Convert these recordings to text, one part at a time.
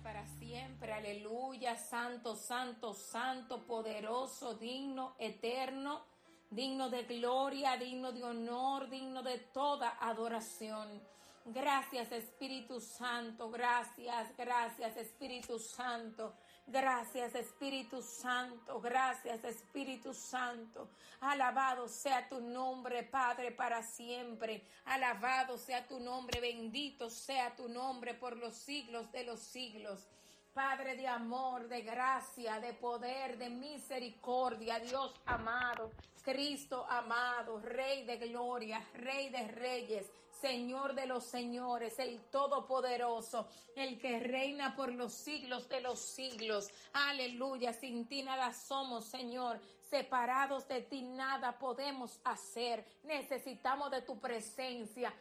para siempre. Aleluya, santo, santo, santo, poderoso, digno, eterno, digno de gloria, digno de honor, digno de toda adoración. Gracias, Espíritu Santo, gracias, gracias, Espíritu Santo, gracias, Espíritu Santo, gracias, Espíritu Santo. Alabado sea tu nombre, Padre, para siempre. Alabado sea tu nombre, bendito sea tu nombre por los siglos de los siglos. Padre de amor, de gracia, de poder, de misericordia, Dios amado, Cristo amado, Rey de gloria, Rey de reyes, Señor de los señores, el Todopoderoso, el que reina por los siglos de los siglos. Aleluya, sin ti nada somos, Señor, separados de ti nada podemos hacer. Necesitamos de tu presencia,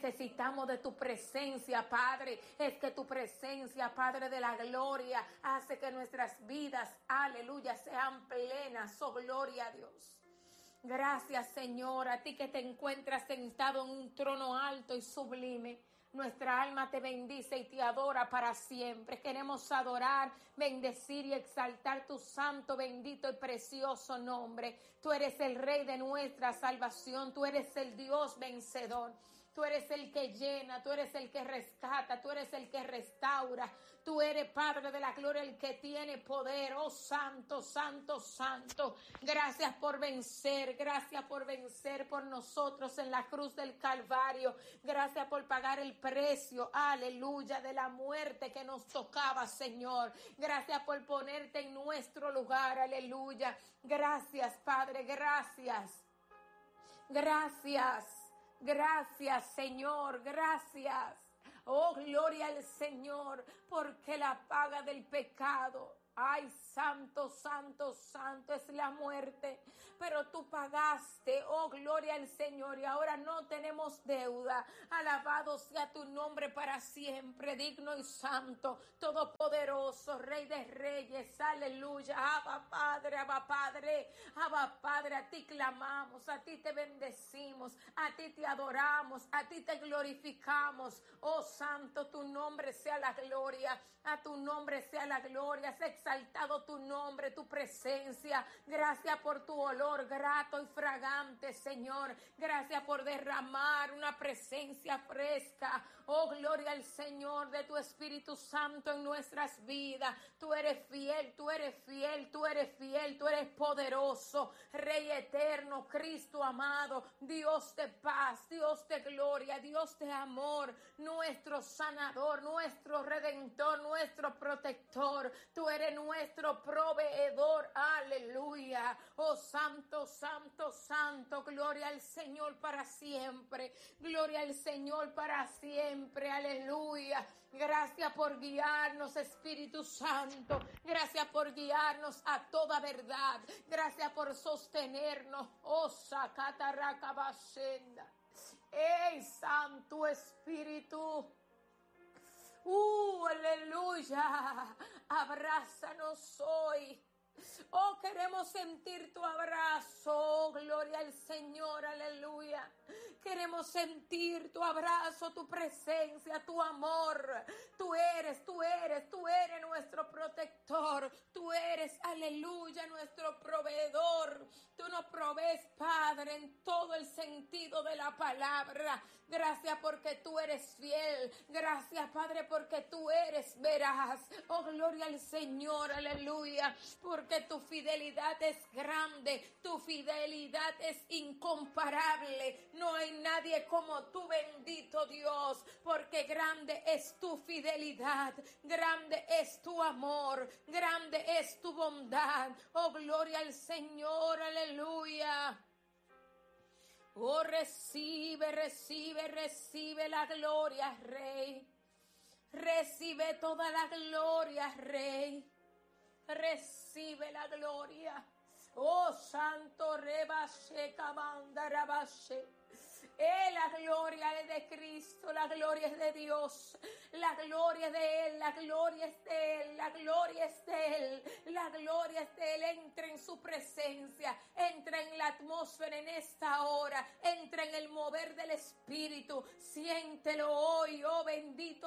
Padre. Es que tu presencia, Padre de la gloria, hace que nuestras vidas, aleluya, sean plenas. Oh, gloria a Dios. Gracias, Señor, a ti que te encuentras sentado en un trono alto y sublime. Nuestra alma te bendice y te adora para siempre. Queremos adorar, bendecir y exaltar tu santo, bendito y precioso nombre. Tú eres el Rey de nuestra salvación. Tú eres el Dios vencedor. Tú eres el que llena, tú eres el que rescata, tú eres el que restaura. Tú eres, Padre de la gloria, el que tiene poder. Oh, santo, santo, santo. Gracias por vencer por nosotros en la cruz del Calvario. Gracias por pagar el precio, aleluya, de la muerte que nos tocaba, Señor. Gracias por ponerte en nuestro lugar, aleluya. Gracias, Padre, gracias. Gracias. Gracias, Señor, gracias. Oh, gloria al Señor, porque la paga del pecado, ay, santo, santo, santo, es la muerte. Pero tú pagaste, oh, gloria al Señor, y ahora no tenemos deuda. Alabado sea tu nombre para siempre, digno y santo, todopoderoso, Rey de reyes, aleluya. Abba, Padre, Abba, Padre, Abba, Padre, a ti clamamos, a ti te bendecimos, a ti te adoramos, a ti te glorificamos. Oh, santo, tu nombre sea la gloria, a tu nombre sea la gloria. Se exaltado tu nombre, tu presencia. Gracias por tu olor grato y fragante, Señor. Gracias por derramar una presencia fresca. Oh, gloria al Señor, de tu Espíritu Santo en nuestras vidas. Tú eres fiel, tú eres fiel, tú eres fiel, tú eres poderoso, Rey eterno, Cristo amado, Dios de paz, Dios de gloria, Dios de amor, nuestro sanador, nuestro redentor, nuestro protector. Tú eres nuestro proveedor, aleluya. Oh, santo, santo, santo, gloria al Señor para siempre, gloria al Señor para siempre, aleluya. Gracias por guiarnos, Espíritu Santo, gracias por guiarnos a toda verdad, gracias por sostenernos. Oh, Sakataracabashenda. ¡Ey, Santo Espíritu! Aleluya, abrázanos hoy. Oh, queremos sentir tu abrazo, oh, gloria al Señor, aleluya. Queremos sentir tu abrazo, tu presencia, tu amor. Tú eres nuestro protector. Tú eres, aleluya, nuestro proveedor. Tú nos provees, Padre, en todo el sentido de la palabra. Gracias porque tú eres fiel. Gracias, Padre, porque tú eres veraz. Oh, gloria al Señor, aleluya. Porque tu fidelidad es grande, tu fidelidad es incomparable. No hay nadie como tú, bendito Dios, porque grande es tu fidelidad, grande es tu amor, grande es tu bondad. Oh, gloria al Señor, aleluya. Oh, recibe, recibe, recibe la gloria, Rey. Recibe toda la gloria, Rey. Recibe la gloria. Oh, santo rebashe, cabanda rabashe. La gloria es de Cristo, la gloria es de Dios, la gloria es de Él, la gloria es de Él, la gloria es de Él, la gloria es de Él. Entra en su presencia, entra en la atmósfera en esta hora, entra en el mover del Espíritu, siéntelo hoy, oh bendito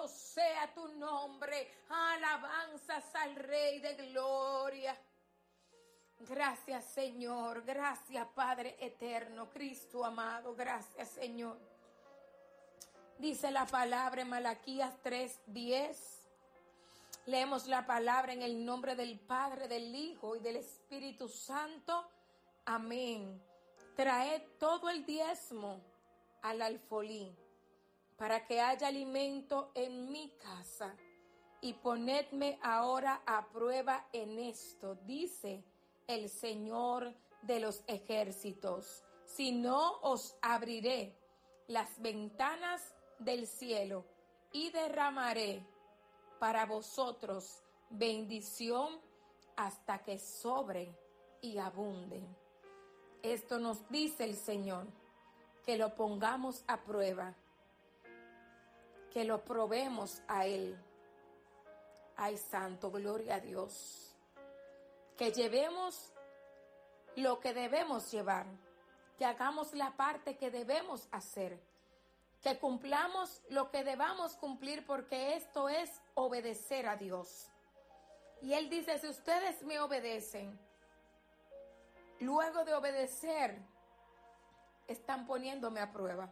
Bendito sea tu nombre. Alabanzas al Rey de Gloria. Gracias, Señor. Gracias, Padre eterno, Cristo amado. Gracias, Señor. Dice la palabra en Malaquías 3:10. Leemos la palabra en el nombre del Padre, del Hijo y del Espíritu Santo. Amén. Traed todo el diezmo al alfolí, para que haya alimento en mi casa, y ponedme ahora a prueba en esto, dice el Señor de los ejércitos. Si no, os abriré las ventanas del cielo y derramaré para vosotros bendición hasta que sobre y abunde. Esto nos dice el Señor, que lo pongamos a prueba, que lo probemos a Él. Ay, santo, gloria a Dios. Que llevemos lo que debemos llevar, que hagamos la parte que debemos hacer, que cumplamos lo que debamos cumplir, porque esto es obedecer a Dios. Y Él dice, si ustedes me obedecen, luego de obedecer, están poniéndome a prueba.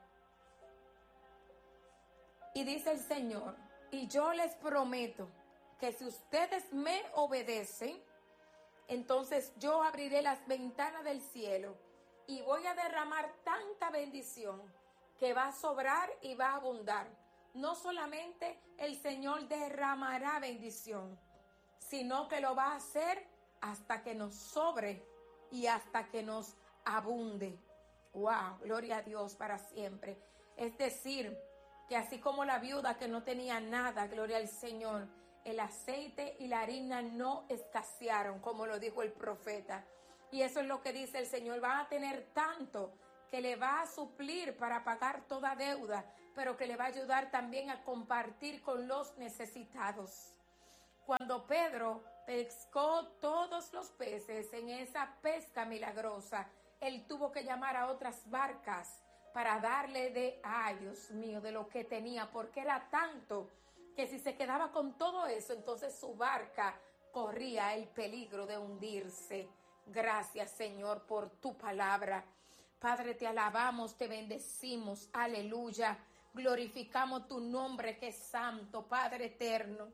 Y dice el Señor, y yo les prometo que si ustedes me obedecen, entonces yo abriré las ventanas del cielo y voy a derramar tanta bendición que va a sobrar y va a abundar. No solamente el Señor derramará bendición, sino que lo va a hacer hasta que nos sobre y hasta que nos abunde. ¡Wow! Gloria a Dios para siempre. Es decir, que así como la viuda que no tenía nada, gloria al Señor, el aceite y la harina no escasearon, como lo dijo el profeta. Y eso es lo que dice el Señor. Van a tener tanto que le va a suplir para pagar toda deuda, pero que le va a ayudar también a compartir con los necesitados. Cuando Pedro pescó todos los peces en esa pesca milagrosa, él tuvo que llamar a otras barcas para darle ay Dios mío, de lo que tenía, porque era tanto que si se quedaba con todo eso, entonces su barca corría el peligro de hundirse. Gracias, Señor, por tu palabra. Padre, te alabamos, te bendecimos, aleluya. Glorificamos tu nombre que es santo, Padre eterno.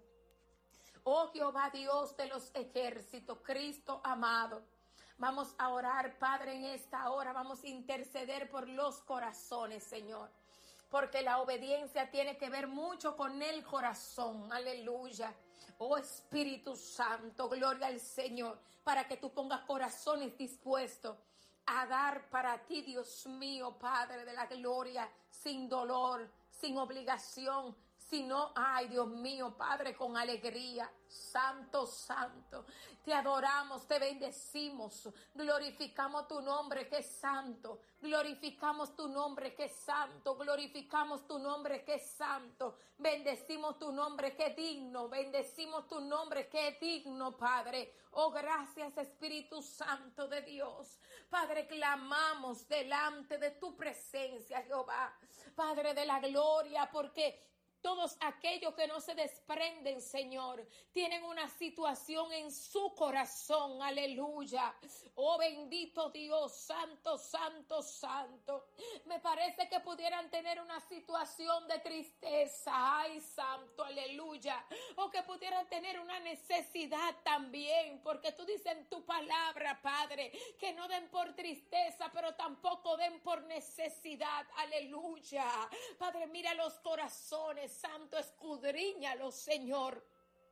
Oh Jehová, Dios de los ejércitos, Cristo amado. Vamos a orar, Padre, en esta hora. Vamos a interceder por los corazones, Señor. Porque la obediencia tiene que ver mucho con el corazón. Aleluya. Oh Espíritu Santo, gloria al Señor. Para que tú pongas corazones dispuestos a dar para ti, Dios mío, Padre de la gloria, sin dolor, sin obligación, sino, ay Dios mío, Padre, con alegría. Santo, santo, te adoramos, te bendecimos, glorificamos tu nombre que es santo, glorificamos tu nombre que es santo, glorificamos tu nombre que es santo, bendecimos tu nombre que es digno, bendecimos tu nombre que es digno, Padre. Oh, gracias, Espíritu Santo de Dios. Padre, clamamos delante de tu presencia, Jehová, Padre de la gloria, porque todos aquellos que no se desprenden, Señor, tienen una situación en su corazón. Aleluya. Oh, bendito Dios, santo, santo, santo. Me parece que pudieran tener una situación de tristeza. Ay, santo, aleluya. O que pudieran tener una necesidad también, porque tú dices en tu palabra, Padre, que no den por tristeza, pero tampoco den por necesidad. Aleluya. Padre, mira los corazones. Santo, escudriñalo, Señor.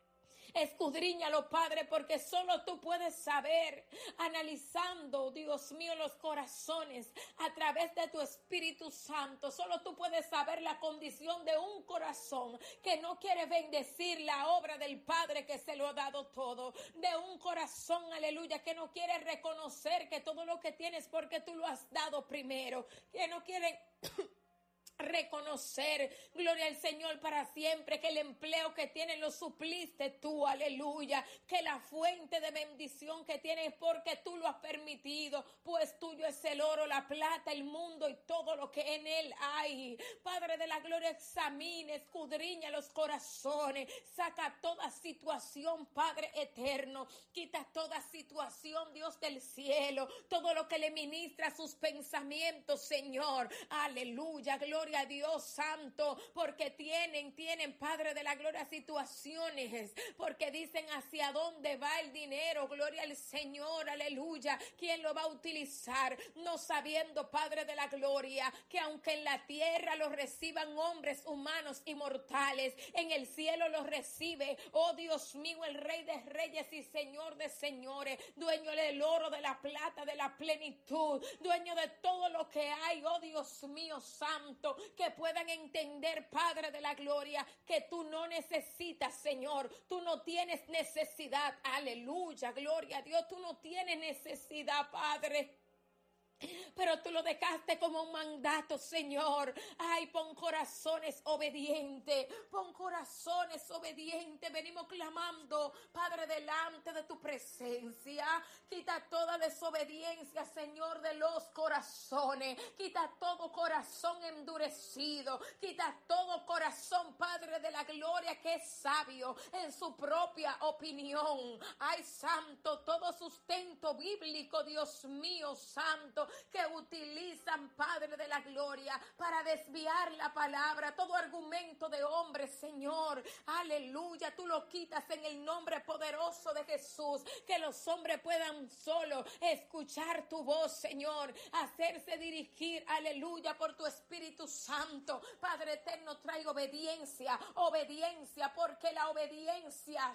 Escudriñalo, Padre, porque solo tú puedes saber, analizando, Dios mío, los corazones a través de tu Espíritu Santo. Solo tú puedes saber la condición de un corazón que no quiere bendecir la obra del Padre que se lo ha dado todo. De un corazón, aleluya, que no quiere reconocer que todo lo que tienes porque tú lo has dado primero. Que no quiere reconocer, gloria al Señor, para siempre, que el empleo que tienen lo supliste tú, aleluya, que la fuente de bendición que tienes porque tú lo has permitido, pues tuyo es el oro, la plata, el mundo y todo lo que en él hay. Padre de la gloria, examina, escudriña los corazones, saca toda situación, Padre eterno, quita toda situación, Dios del cielo, todo lo que le ministra sus pensamientos, Señor, aleluya, gloria a Dios santo, porque tienen, Padre de la gloria, situaciones, porque dicen hacia dónde va el dinero, gloria al Señor, aleluya, quién lo va a utilizar, no sabiendo, Padre de la gloria, que aunque en la tierra los reciban hombres humanos y mortales, en el cielo los recibe, oh Dios mío, el Rey de reyes y Señor de señores, dueño del oro, de la plata, de la plenitud, dueño de todo lo que hay, oh Dios mío santo, que puedan entender, Padre de la gloria, que tú no necesitas, Señor, tú no tienes necesidad, aleluya, gloria a Dios, tú no tienes necesidad, Padre. Pero tú lo dejaste como un mandato, Señor. Ay, pon corazones obedientes, pon corazones obedientes. Venimos clamando, Padre, delante de tu presencia. Quita toda desobediencia, Señor, de los corazones. Quita todo corazón endurecido. Quita todo corazón, Padre de la gloria, que es sabio en su propia opinión. Ay, santo, todo sustento bíblico, Dios mío, santo, que utilizan, Padre de la gloria, para desviar la palabra, todo argumento de hombre, Señor, aleluya, tú lo quitas en el nombre poderoso de Jesús, que los hombres puedan solo escuchar tu voz, Señor, hacerse dirigir, aleluya, por tu Espíritu Santo. Padre eterno, trae obediencia, obediencia, porque la obediencia,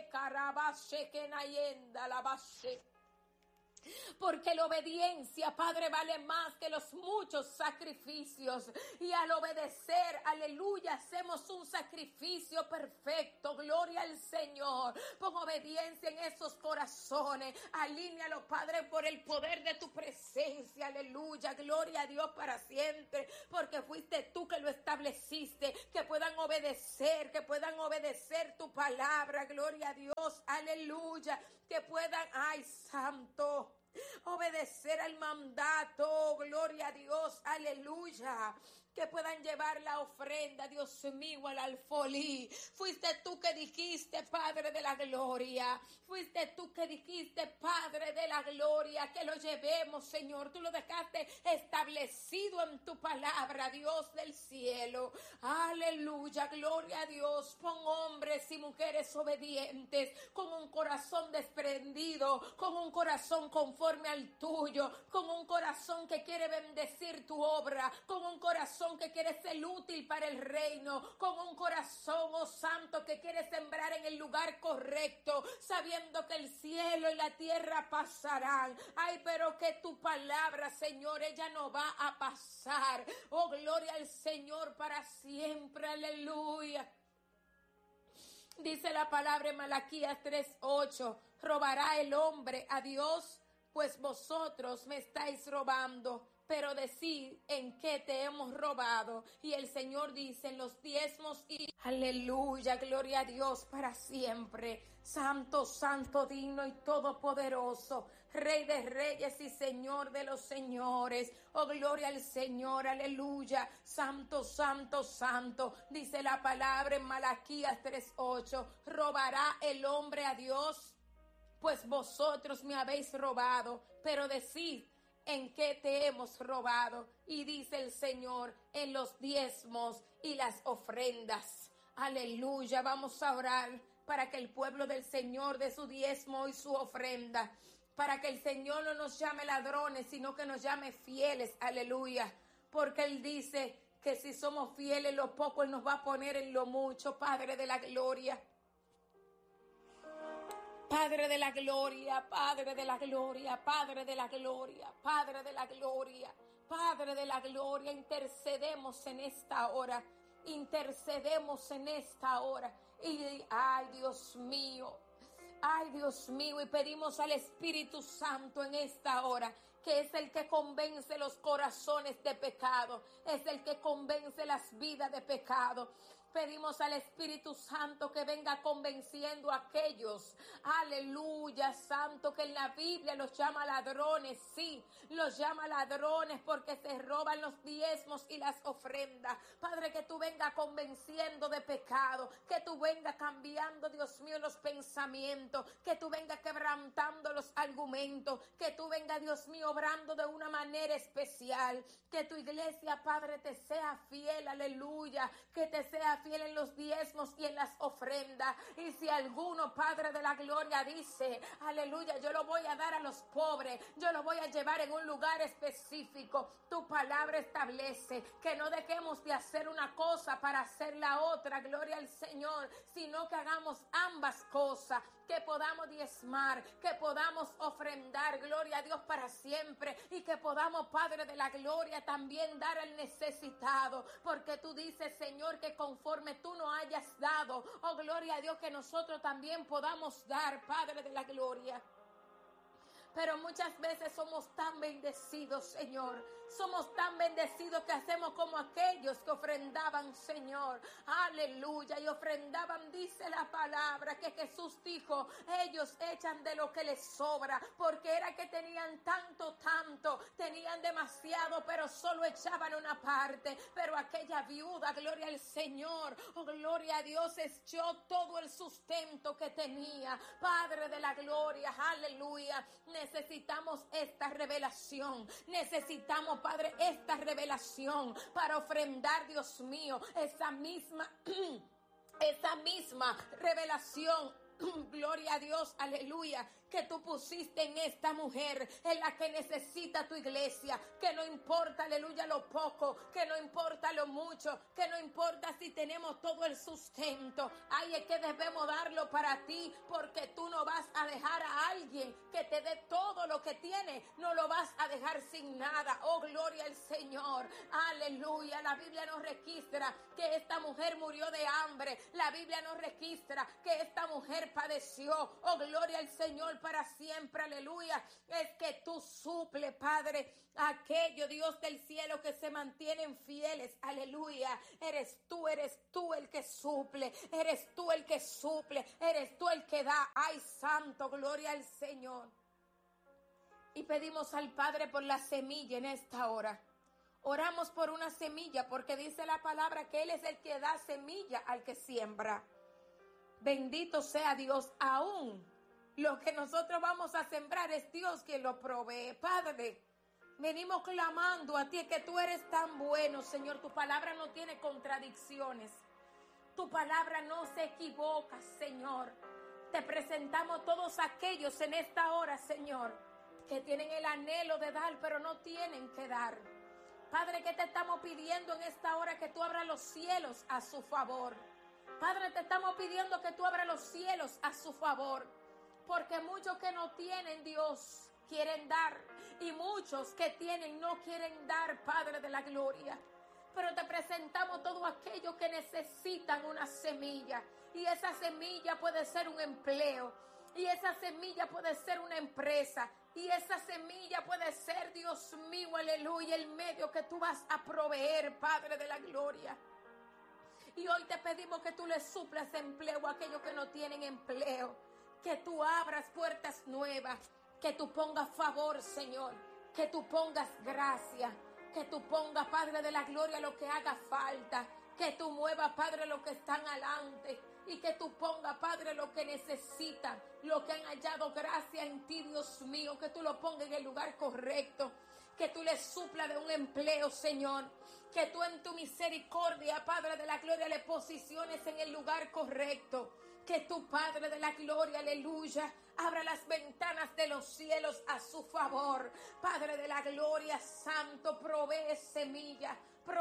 porque la obediencia, Padre, vale más que los muchos sacrificios. Y al obedecer, aleluya, hacemos un sacrificio perfecto. Gloria al Señor. Pon obediencia en esos corazones. Alínealo, Padre, por el poder de tu presencia. Aleluya. Gloria a Dios para siempre. Porque fuiste tú que lo estableciste. Que puedan obedecer tu palabra. Gloria a Dios. Aleluya. Que puedan, ay, santo, obedecer al mandato, gloria a Dios, aleluya, que puedan llevar la ofrenda, Dios mío, al alfolí. Fuiste tú que dijiste, Padre de la gloria, fuiste tú que dijiste, Padre de la gloria, que lo llevemos, Señor, tú lo dejaste establecido en tu palabra, Dios del cielo, aleluya, gloria a Dios. Pon hombres y mujeres obedientes, con un corazón desprendido, con un corazón conforme al tuyo, con un corazón que quiere bendecir tu obra, con un corazón que quiere ser útil para el reino, con un corazón, oh santo, que quiere sembrar en el lugar correcto, sabiendo que el cielo y la tierra pasarán. Ay, pero que tu palabra, Señor, ella no va a pasar. Oh, gloria al Señor para siempre, aleluya. Dice la palabra en Malaquías 3:8, robará el hombre a Dios, pues vosotros me estáis robando. Pero decid en qué te hemos robado. Y el Señor dice en los diezmos y aleluya, gloria a Dios para siempre. Santo, santo, digno y todopoderoso, Rey de reyes y Señor de los señores. Oh, gloria al Señor, aleluya. Santo, santo, santo. Dice la palabra en Malaquías 3:8, robará el hombre a Dios, pues vosotros me habéis robado. Pero decid en qué te hemos robado. Y dice el Señor, en los diezmos y las ofrendas. Aleluya, vamos a orar para que el pueblo del Señor dé su diezmo y su ofrenda. Para que el Señor no nos llame ladrones, sino que nos llame fieles. Aleluya, porque Él dice que si somos fieles en lo poco, Él nos va a poner en lo mucho. Padre de la gloria, Padre de la gloria, Padre de la gloria, Padre de la gloria, Padre de la gloria, Padre de la gloria, intercedemos en esta hora, intercedemos en esta hora. Y ay, Dios mío, y pedimos al Espíritu Santo en esta hora que es el que convence los corazones de pecado, es el que convence las vidas de pecado. Pedimos al Espíritu Santo que venga convenciendo a aquellos, aleluya, santo, que en la Biblia los llama ladrones, sí, los llama ladrones porque se roban los diezmos y las ofrendas. Padre, que tú vengas convenciendo de pecado, que tú vengas cambiando, Dios mío, los pensamientos, que tú vengas quebrantando los argumentos, que tú vengas, Dios mío, obrando de una manera especial, que tu iglesia, Padre, te sea fiel, aleluya, que te sea fiel en los diezmos y en las ofrendas. Y si alguno, Padre de la gloria, dice, aleluya, yo lo voy a dar a los pobres, yo lo voy a llevar en un lugar específico, tu palabra establece que no dejemos de hacer una cosa para hacer la otra, gloria al Señor, sino que hagamos ambas cosas, que podamos diezmar, que podamos ofrendar, gloria a Dios, para siempre, y que podamos, Padre de la gloria, también dar al necesitado, porque tú dices, Señor, que conforme tú nos hayas dado, oh gloria a Dios, que nosotros también podamos dar, Padre de la gloria. Pero muchas veces somos tan bendecidos, Señor. Somos tan bendecidos que hacemos como aquellos que ofrendaban, Señor. Aleluya. Y ofrendaban, dice la palabra, que Jesús dijo, ellos echan de lo que les sobra, porque era que tenían tanto, tenían demasiado, pero solo echaban una parte. Pero aquella viuda, gloria al Señor, oh gloria a Dios, echó todo el sustento que tenía. Padre de la gloria, aleluya. Necesitamos esta revelación. Necesitamos, Padre, esta revelación para ofrendar, Dios mío, esa misma revelación. Gloria a Dios, aleluya, que tú pusiste en esta mujer, en la que necesita tu iglesia, que no importa, aleluya, lo poco, que no importa lo mucho, que no importa si tenemos todo el sustento, ay, es que debemos darlo para ti, porque tú no vas a dejar a alguien que te dé todo lo que tiene, no lo vas a dejar sin nada. Oh, gloria al Señor, aleluya. La Biblia nos registra que esta mujer murió de hambre, la Biblia nos registra que esta mujer padeció, oh, gloria al Señor, para siempre, aleluya. Es que tú suple, Padre, aquello, Dios del cielo, que se mantienen fieles, aleluya. Eres tú el que suple, eres tú el que suple, eres tú el que da. Ay, santo, gloria al Señor. Y pedimos al Padre por la semilla en esta hora. Oramos por una semilla, porque dice la palabra que Él es el que da semilla al que siembra. Bendito sea Dios. Aún lo que nosotros vamos a sembrar es Dios quien lo provee. Padre, venimos clamando a ti, que tú eres tan bueno, Señor. Tu palabra no tiene contradicciones. Tu palabra no se equivoca, Señor. Te presentamos todos aquellos en esta hora, Señor, que tienen el anhelo de dar, pero no tienen que dar. Padre, que te estamos pidiendo en esta hora? Que tú abras los cielos a su favor. Padre, te estamos pidiendo que tú abras los cielos a su favor, porque muchos que no tienen, Dios, quieren dar, y muchos que tienen no quieren dar, Padre de la gloria. Pero te presentamos todo aquello que necesitan una semilla, y esa semilla puede ser un empleo, y esa semilla puede ser una empresa, y esa semilla puede ser, Dios mío, aleluya, el medio que tú vas a proveer, Padre de la gloria. Y hoy te pedimos que tú le suplas empleo a aquellos que no tienen empleo, que tú abras puertas nuevas, que tú pongas favor, Señor, que tú pongas gracia, que tú pongas, Padre de la gloria, lo que haga falta, que tú muevas, Padre, lo que están adelante, y que tú pongas, Padre, lo que necesitan, lo que han hallado gracia en ti, Dios mío, que tú lo pongas en el lugar correcto, que tú les suplas de un empleo, Señor, que tú en tu misericordia, Padre de la gloria, le posiciones en el lugar correcto, que tu Padre de la gloria, aleluya, abra las ventanas de los cielos a su favor. Padre de la gloria, santo, provee semilla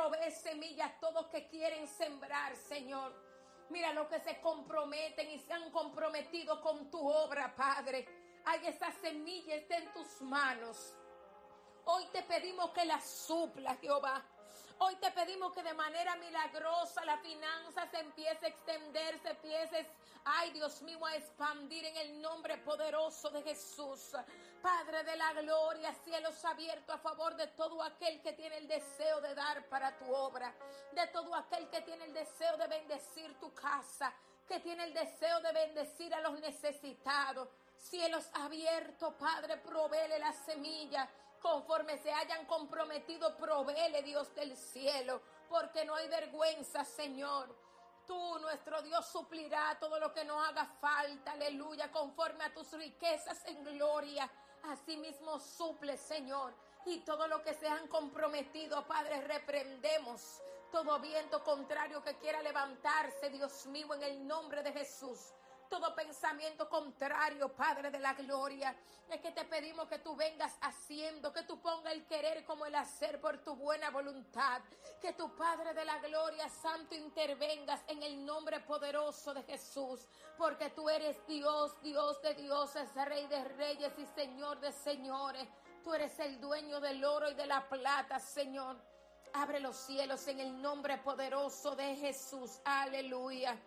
a todos que quieren sembrar, Señor. Mira lo que se comprometen y se han comprometido con tu obra, Padre. Ay, esa semilla está en tus manos. Hoy te pedimos que la supla, Jehová. Hoy te pedimos que de manera milagrosa la finanza se empiece a extender, se empiece, ay Dios mío, a expandir en el nombre poderoso de Jesús. Padre de la gloria, cielos abiertos a favor de todo aquel que tiene el deseo de dar para tu obra, de todo aquel que tiene el deseo de bendecir tu casa, que tiene el deseo de bendecir a los necesitados. Cielos abiertos, Padre, provéele la semilla. Conforme se hayan comprometido, provéele, Dios del cielo, porque no hay vergüenza, Señor. Tú, nuestro Dios, suplirá todo lo que nos haga falta, aleluya, conforme a tus riquezas en gloria. Asimismo suple, Señor, y todo lo que se han comprometido, Padre, reprendemos todo viento contrario que quiera levantarse, Dios mío, en el nombre de Jesús. Todo pensamiento contrario, Padre de la gloria, es que te pedimos que tú vengas haciendo, que tú pongas el querer como el hacer por tu buena voluntad, que tu Padre de la gloria, Santo, intervengas en el nombre poderoso de Jesús, porque tú eres Dios, Dios de dioses, Rey de reyes y Señor de señores. Tú eres el dueño del oro y de la plata, Señor. Abre los cielos en el nombre poderoso de Jesús. Aleluya.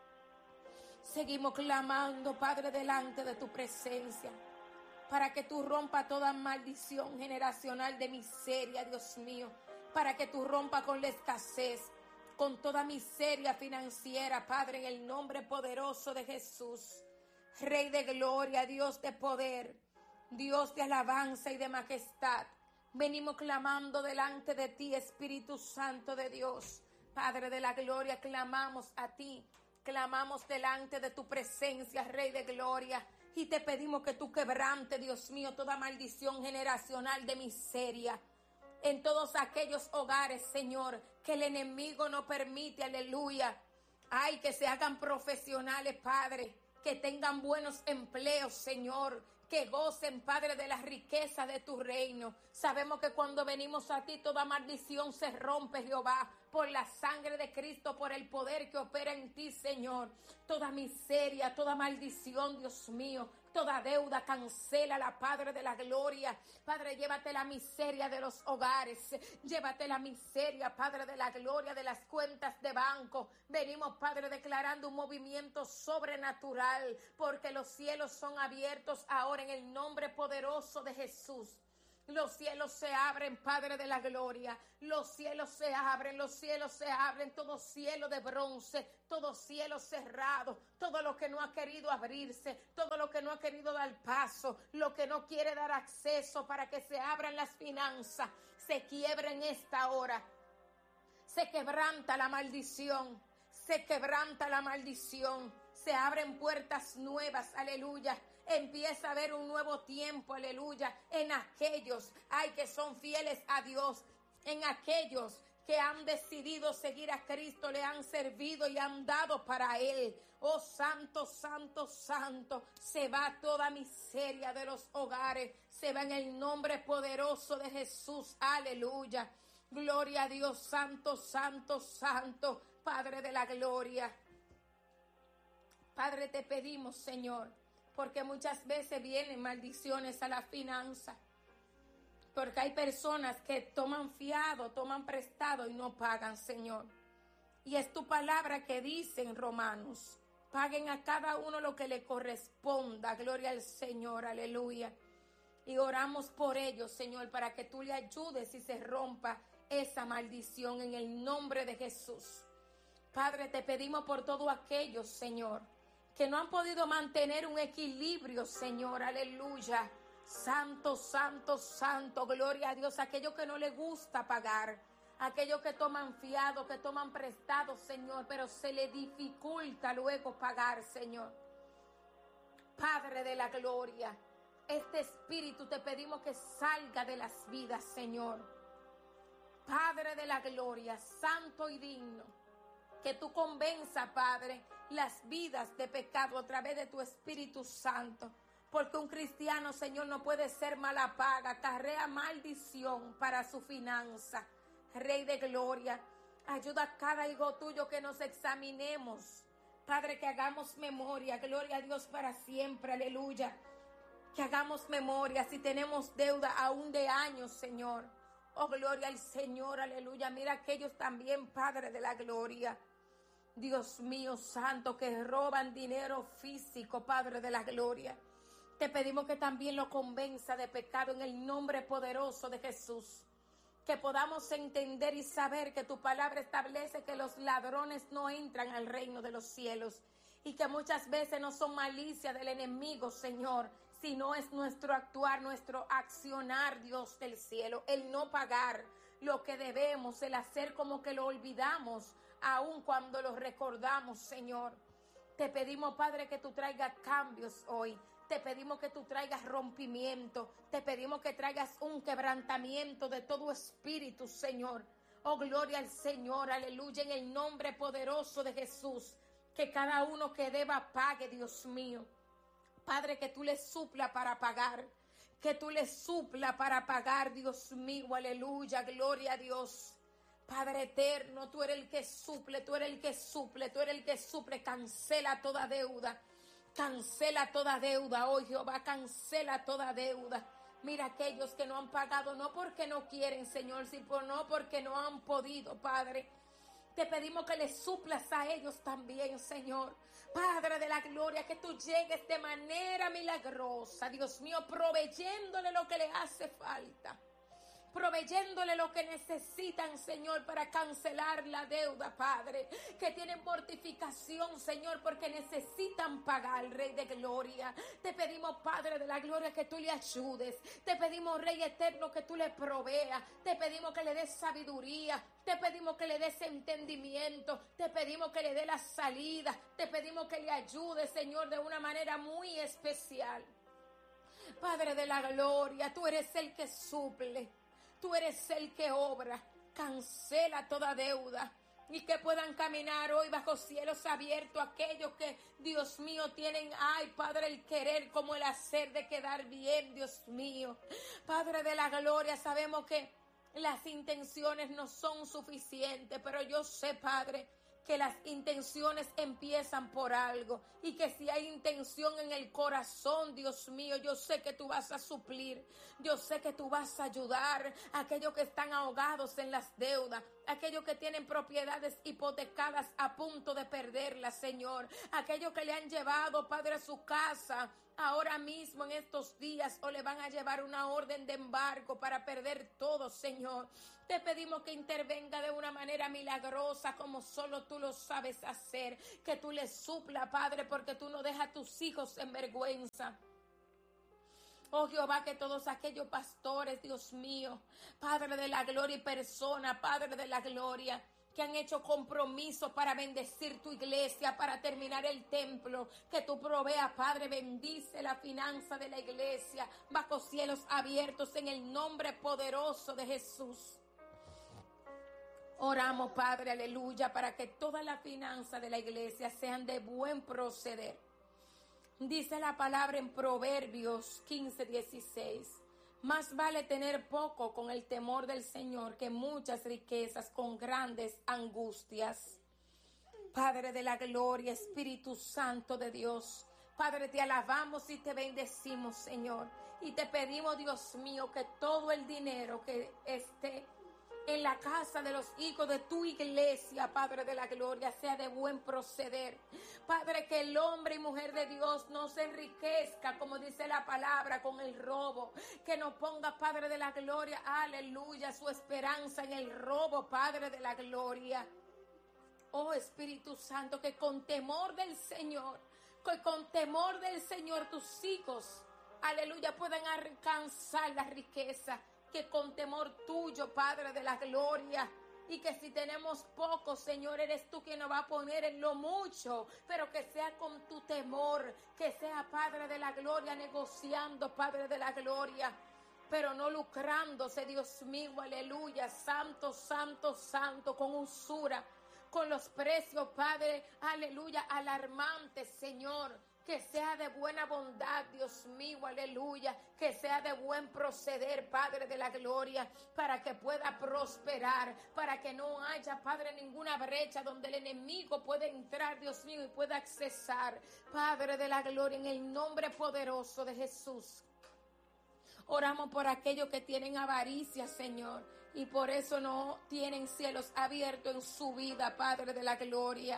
Seguimos clamando, Padre, delante de tu presencia, para que tú rompas toda maldición generacional de miseria, Dios mío, para que tú rompas con la escasez, con toda miseria financiera, Padre, en el nombre poderoso de Jesús. Rey de gloria, Dios de poder, Dios de alabanza y de majestad, venimos clamando delante de ti, Espíritu Santo de Dios. Padre de la gloria, clamamos a ti. Clamamos delante de tu presencia, Rey de gloria, y te pedimos que tú quebrante, Dios mío, toda maldición generacional de miseria en todos aquellos hogares, Señor, que el enemigo no permite, aleluya. Ay, que se hagan profesionales, Padre, que tengan buenos empleos, Señor, que gocen, Padre, de la riqueza de tu reino. Sabemos que cuando venimos a ti toda maldición se rompe, Jehová, por la sangre de Cristo, por el poder que opera en ti, Señor. Toda miseria, toda maldición, Dios mío, toda deuda, cancélala, Padre de la gloria. Padre, llévate la miseria de los hogares, llévate la miseria, Padre de la gloria, de las cuentas de banco. Venimos, Padre, declarando un movimiento sobrenatural, porque los cielos son abiertos ahora en el nombre poderoso de Jesús. Los cielos se abren, Padre de la gloria. Los cielos se abren, los cielos se abren. Todo cielo de bronce, todo cielo cerrado. Todo lo que no ha querido abrirse, todo lo que no ha querido dar paso, lo que no quiere dar acceso para que se abran las finanzas, se quiebra en esta hora. Se quebranta la maldición, se quebranta la maldición. Se abren puertas nuevas, aleluya. Empieza a haber un nuevo tiempo, aleluya, en aquellos, ay, que son fieles a Dios, en aquellos que han decidido seguir a Cristo, le han servido y han dado para Él. Oh, santo, santo, santo, se va toda miseria de los hogares, se va en el nombre poderoso de Jesús, aleluya. Gloria a Dios, santo, santo, santo, Padre de la gloria. Padre, te pedimos, Señor, porque muchas veces vienen maldiciones a la finanza, porque hay personas que toman fiado, toman prestado y no pagan, Señor. Y es tu palabra que dice en Romanos, paguen a cada uno lo que le corresponda, gloria al Señor, aleluya. Y oramos por ellos, Señor, para que tú le ayudes y se rompa esa maldición en el nombre de Jesús. Padre, te pedimos por todos aquellos, Señor, que no han podido mantener un equilibrio, Señor, aleluya. Santo, santo, santo, gloria a Dios. Aquellos que no les gusta pagar, aquellos que toman fiado, que toman prestado, Señor, pero se les dificulta luego pagar, Señor. Padre de la gloria, este espíritu te pedimos que salga de las vidas, Señor. Padre de la gloria, santo y digno, que tú convenza, Padre, las vidas de pecado a través de tu Espíritu Santo. Porque un cristiano, Señor, no puede ser mala paga, acarrea maldición para su finanza. Rey de gloria, ayuda a cada hijo tuyo que nos examinemos. Padre, que hagamos memoria, gloria a Dios para siempre, aleluya. Que hagamos memoria si tenemos deuda aún de años, Señor. Oh, gloria al Señor, aleluya. Mira aquellos también, Padre de la gloria. Dios mío santo, que roban dinero físico, Padre de la gloria. Te pedimos que también lo convenza de pecado en el nombre poderoso de Jesús. Que podamos entender y saber que tu palabra establece que los ladrones no entran al reino de los cielos. Y que muchas veces no son malicia del enemigo, Señor, sino es nuestro actuar, nuestro accionar, Dios del cielo, el no pagar lo que debemos, el hacer como que lo olvidamos, aun cuando lo recordamos, Señor. Te pedimos, Padre, que tú traigas cambios hoy. Te pedimos que tú traigas rompimiento. Te pedimos que traigas un quebrantamiento de todo espíritu, Señor. Oh, gloria al Señor, aleluya, en el nombre poderoso de Jesús. Que cada uno que deba pague, Dios mío. Padre, que tú le supla para pagar. Que tú le supla para pagar, Dios mío, aleluya, gloria a Dios. Padre eterno, tú eres el que suple, tú eres el que suple, tú eres el que suple. Cancela toda deuda. Cancela toda deuda, oh Jehová, cancela toda deuda. Mira aquellos que no han pagado, no porque no quieren, Señor, sino no porque no han podido, Padre. Te pedimos que les suplas a ellos también, Señor. Padre de la gloria, que tú llegues de manera milagrosa, Dios mío, proveyéndole lo que le hace falta. Proveyéndole lo que necesitan, Señor, para cancelar la deuda, Padre, que tienen mortificación, Señor, porque necesitan pagar, Rey de gloria. Te pedimos, Padre de la gloria, que tú le ayudes. Te pedimos, Rey eterno, que tú le proveas. Te pedimos que le des sabiduría. Te pedimos que le des entendimiento. Te pedimos que le dé la salida. Te pedimos que le ayudes, Señor, de una manera muy especial. Padre de la gloria, tú eres el que suple. Tú eres el que obra. Cancela toda deuda y que puedan caminar hoy bajo cielos abiertos aquellos que, Dios mío, tienen, ay, Padre, el querer como el hacer de quedar bien, Dios mío. Padre de la gloria, sabemos que las intenciones no son suficientes, pero yo sé, Padre, que las intenciones empiezan por algo y que si hay intención en el corazón, Dios mío, yo sé que tú vas a suplir, yo sé que tú vas a ayudar a aquellos que están ahogados en las deudas, aquellos que tienen propiedades hipotecadas a punto de perderlas, Señor, aquellos que le han llevado, Padre, a su casa ahora mismo en estos días o le van a llevar una orden de embargo para perder todo, Señor. Te pedimos que intervenga de una manera milagrosa como solo tú lo sabes hacer, que tú les supla, Padre, porque tú no dejas a tus hijos en vergüenza. Oh Jehová, que todos aquellos pastores, Dios mío, Padre de la gloria y persona, Padre de la gloria, que han hecho compromisos para bendecir tu iglesia, para terminar el templo, que tú proveas, Padre, bendice la finanza de la iglesia, bajo cielos abiertos en el nombre poderoso de Jesús. Oramos, Padre, aleluya, para que todas las finanzas de la iglesia sean de buen proceder. Dice la palabra en Proverbios 15:16. Más vale tener poco con el temor del Señor que muchas riquezas con grandes angustias. Padre de la gloria, Espíritu Santo de Dios, Padre, te alabamos y te bendecimos, Señor. Y te pedimos, Dios mío, que todo el dinero que esté en la casa de los hijos de tu iglesia, Padre de la gloria, sea de buen proceder. Padre, que el hombre y mujer de Dios no se enriquezca, como dice la palabra, con el robo. Que no ponga, Padre de la gloria, aleluya, su esperanza en el robo, Padre de la gloria. Oh Espíritu Santo, que con temor del Señor, tus hijos, aleluya, puedan alcanzar la riqueza. Que con temor tuyo, Padre de la gloria, y que si tenemos poco, Señor, eres tú quien nos va a poner en lo mucho, pero que sea con tu temor, que sea, Padre de la gloria, negociando, Padre de la gloria, pero no lucrándose, Dios mío, aleluya, santo, santo, santo, con usura, con los precios, Padre, aleluya, alarmantes, Señor. Que sea de buena bondad, Dios mío, aleluya. Que sea de buen proceder, Padre de la gloria, para que pueda prosperar, para que no haya, Padre, ninguna brecha donde el enemigo pueda entrar, Dios mío, y pueda accesar. Padre de la gloria, en el nombre poderoso de Jesús. Oramos por aquellos que tienen avaricia, Señor, y por eso no tienen cielos abiertos en su vida, Padre de la gloria.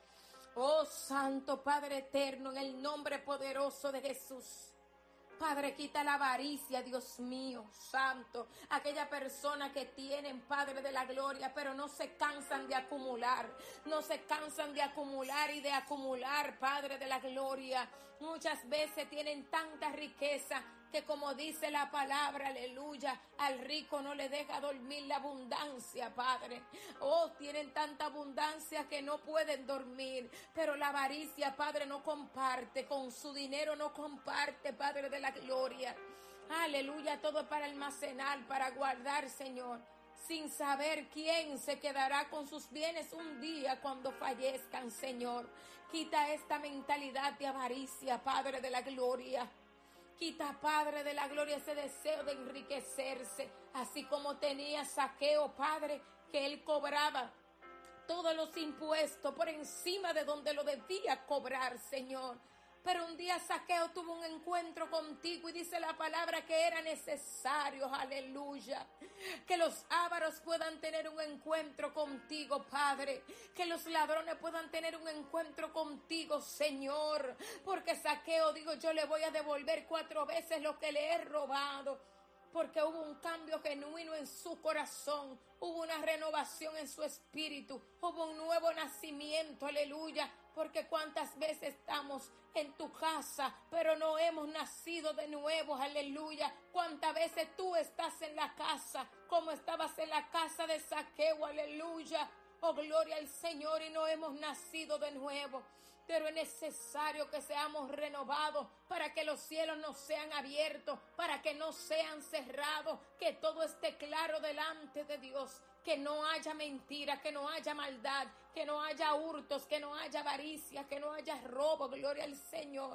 Oh Santo Padre eterno, en el nombre poderoso de Jesús. Padre, quita la avaricia, Dios mío, santo. Aquella persona que tienen, Padre de la gloria, pero no se cansan de acumular. No se cansan de acumular y de acumular, Padre de la gloria. Muchas veces tienen tanta riqueza que, como dice la palabra, aleluya, al rico no le deja dormir la abundancia, Padre. Oh, tienen tanta abundancia que no pueden dormir, pero la avaricia, Padre, no comparte, con su dinero no comparte, Padre de la gloria. Aleluya, todo es para almacenar, para guardar, Señor, sin saber quién se quedará con sus bienes un día cuando fallezcan, Señor. Quita esta mentalidad de avaricia, Padre de la gloria. Quita, Padre de la gloria, ese deseo de enriquecerse, así como tenía Zaqueo, Padre, que él cobraba todos los impuestos por encima de donde lo debía cobrar, Señor. Pero un día Zaqueo tuvo un encuentro contigo y dice la palabra que era necesario, aleluya, que los ávaros puedan tener un encuentro contigo, Padre, que los ladrones puedan tener un encuentro contigo, Señor, porque Zaqueo digo, yo le voy a devolver 4 veces lo que le he robado, porque hubo un cambio genuino en su corazón, hubo una renovación en su espíritu, hubo un nuevo nacimiento, aleluya, porque cuántas veces estamos en tu casa, pero no hemos nacido de nuevo, aleluya. Cuántas veces tú estás en la casa, como estabas en la casa de Zaqueo, aleluya. Oh, gloria al Señor, y no hemos nacido de nuevo. Pero es necesario que seamos renovados para que los cielos no sean abiertos, para que no sean cerrados, que todo esté claro delante de Dios, que no haya mentira, que no haya maldad, que no haya hurtos, que no haya avaricia, que no haya robo. Gloria al Señor.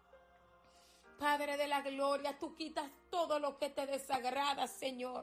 Padre de la gloria, tú quitas todo lo que te desagrada, Señor.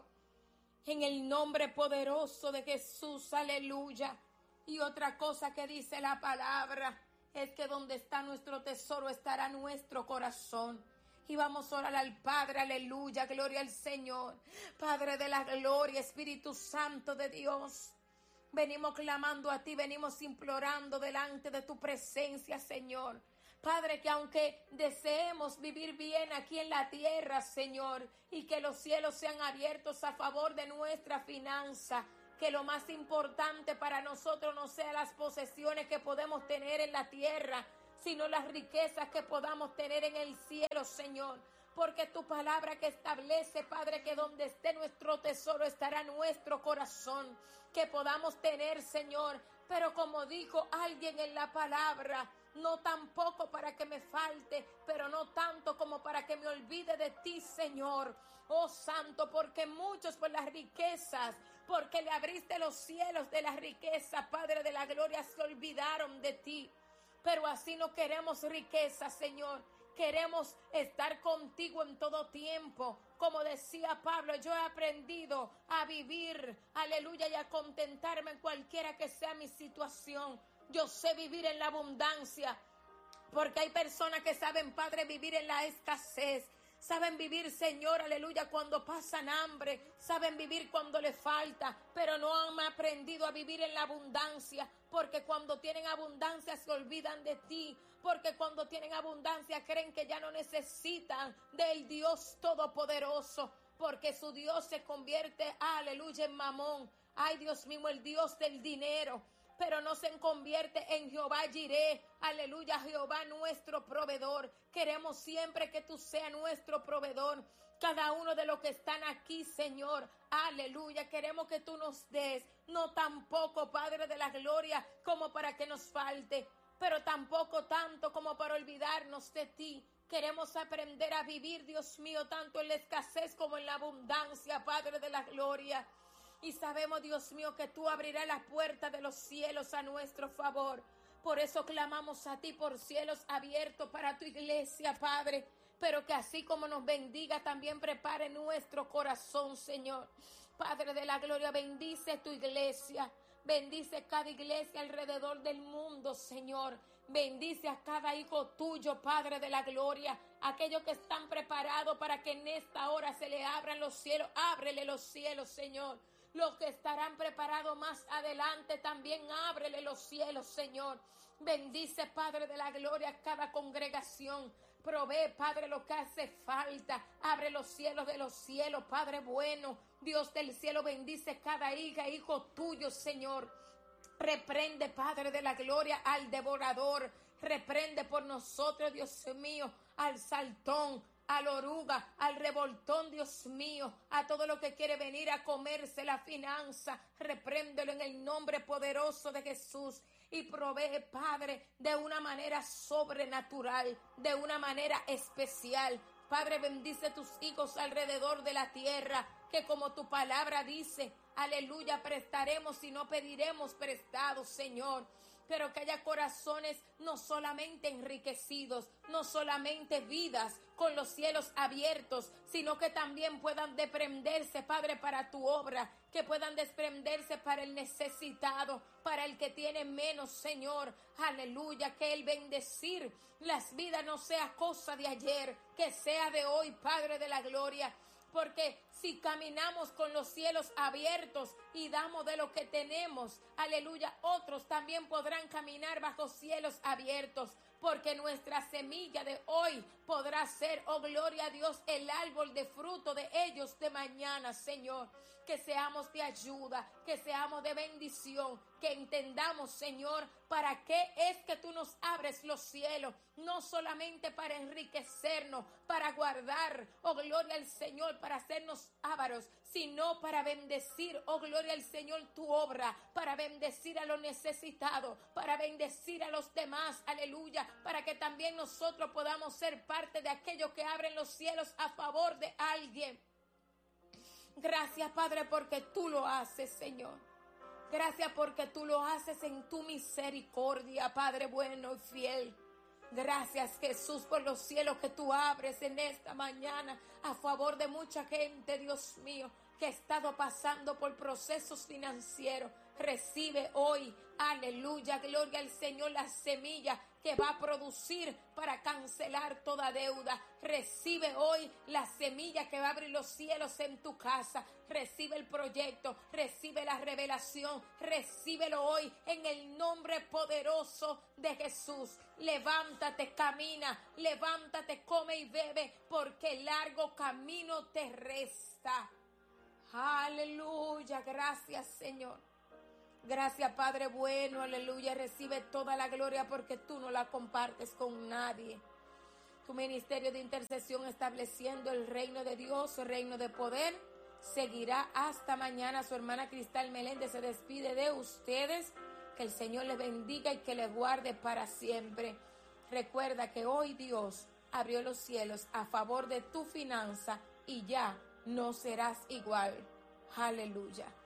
En el nombre poderoso de Jesús, aleluya. Y otra cosa que dice la palabra es que donde está nuestro tesoro estará nuestro corazón. Y vamos a orar al Padre, aleluya, gloria al Señor. Padre de la gloria, Espíritu Santo de Dios, venimos clamando a ti, venimos implorando delante de tu presencia, Señor. Padre, que aunque deseemos vivir bien aquí en la tierra, Señor, y que los cielos sean abiertos a favor de nuestra finanza, que lo más importante para nosotros no sean las posesiones que podemos tener en la tierra, sino las riquezas que podamos tener en el cielo, Señor. Porque tu palabra que establece, Padre, que donde esté nuestro tesoro estará nuestro corazón, que podamos tener, Señor. Pero como dijo alguien en la palabra, no tampoco para que me falte, pero no tanto como para que me olvide de ti, Señor. Oh Santo, porque muchos por las riquezas, porque le abriste los cielos de las riquezas, Padre de la gloria, se olvidaron de ti. Pero así no queremos riqueza, Señor. Queremos estar contigo en todo tiempo. Como decía Pablo, yo he aprendido a vivir, aleluya, y a contentarme en cualquiera que sea mi situación. Yo sé vivir en la abundancia, porque hay personas que saben, Padre, vivir en la escasez. Saben vivir, Señor, aleluya, cuando pasan hambre. Saben vivir cuando les falta, pero no han aprendido a vivir en la abundancia. Porque cuando tienen abundancia se olvidan de ti. Porque cuando tienen abundancia creen que ya no necesitan del Dios Todopoderoso. Porque su Dios se convierte, aleluya, en Mamón. Ay, Dios mío, el Dios del dinero. Pero no se convierte en Jehová Jireh, aleluya, Jehová nuestro proveedor. Queremos siempre que tú seas nuestro proveedor. Cada uno de los que están aquí, Señor, aleluya, queremos que tú nos des, no tampoco, Padre de la gloria, como para que nos falte, pero tampoco tanto como para olvidarnos de ti. Queremos aprender a vivir, Dios mío, tanto en la escasez como en la abundancia, Padre de la gloria. Y sabemos, Dios mío, que tú abrirás las puertas de los cielos a nuestro favor. Por eso clamamos a ti por cielos abiertos para tu iglesia, Padre. Pero que así como nos bendiga, también prepare nuestro corazón, Señor. Padre de la gloria, bendice tu iglesia. Bendice cada iglesia alrededor del mundo, Señor. Bendice a cada hijo tuyo, Padre de la gloria. Aquellos que están preparados para que en esta hora se le abran los cielos. Ábrele los cielos, Señor. Los que estarán preparados más adelante, también ábrele los cielos, Señor. Bendice, Padre de la gloria, a cada congregación. Provee, Padre, lo que hace falta. Abre los cielos de los cielos, Padre bueno. Dios del cielo, bendice cada hija, hijo tuyo, Señor. Reprende, Padre de la gloria, al devorador. Reprende por nosotros, Dios mío, al saltón, a la oruga, al revoltón, Dios mío, a todo lo que quiere venir a comerse la finanza. Repréndelo en el nombre poderoso de Jesús. Y provee, Padre, de una manera sobrenatural, de una manera especial. Padre, bendice tus hijos alrededor de la tierra, que como tu palabra dice, aleluya, prestaremos y no pediremos prestado, Señor. Pero que haya corazones no solamente enriquecidos, no solamente vidas con los cielos abiertos, sino que también puedan desprenderse, Padre, para tu obra, que puedan desprenderse para el necesitado, para el que tiene menos, Señor. Aleluya, que el bendecir las vidas no sea cosa de ayer, que sea de hoy, Padre de la gloria. Porque si caminamos con los cielos abiertos y damos de lo que tenemos, aleluya, otros también podrán caminar bajo cielos abiertos. Porque nuestra semilla de hoy podrá ser, oh gloria a Dios, el árbol de fruto de ellos de mañana, Señor. Que seamos de ayuda, que seamos de bendición, que entendamos, Señor, para qué es que tú nos abres los cielos, no solamente para enriquecernos, para guardar, oh gloria al Señor, para hacernos ávaros, sino para bendecir, oh gloria al Señor, tu obra, para bendecir a los necesitados, para bendecir a los demás, aleluya, para que también nosotros podamos ser parte de aquellos que abren los cielos a favor de alguien. Gracias, Padre, porque tú lo haces, Señor. Gracias porque tú lo haces en tu misericordia, Padre bueno y fiel. Gracias, Jesús, por los cielos que tú abres en esta mañana a favor de mucha gente, Dios mío, que ha estado pasando por procesos financieros. Recibe hoy, aleluya, gloria al Señor, la semilla que va a producir para cancelar toda deuda. Recibe hoy la semilla que va a abrir los cielos en tu casa. Recibe el proyecto, recibe la revelación, recíbelo hoy en el nombre poderoso de Jesús. Levántate, camina, levántate, come y bebe, porque largo camino te resta. Aleluya, gracias, Señor. Gracias, Padre bueno, aleluya. Recibe toda la gloria porque tú no la compartes con nadie. Tu ministerio de intercesión estableciendo el reino de Dios, el reino de poder, seguirá hasta mañana. Su hermana Cristal Meléndez se despide de ustedes. Que el Señor les bendiga y que les guarde para siempre. Recuerda que hoy Dios abrió los cielos a favor de tu finanza y ya no serás igual. Aleluya.